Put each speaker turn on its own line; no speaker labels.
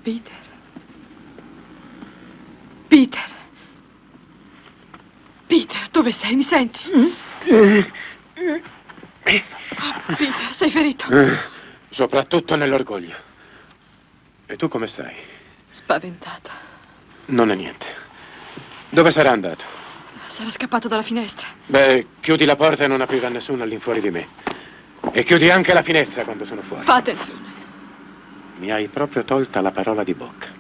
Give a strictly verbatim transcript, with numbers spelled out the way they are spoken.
Peter. Peter. Peter, dove sei? Mi senti? Oh, Peter, sei ferito?
Soprattutto nell'orgoglio. E tu come stai?
Spaventata.
Non è niente. Dove sarà andato?
Sarà scappato dalla finestra.
Beh, chiudi la porta e non aprire a nessuno all'infuori di me. E chiudi anche la finestra quando sono fuori.
Fa attenzione.
Mi hai proprio tolta la parola di bocca.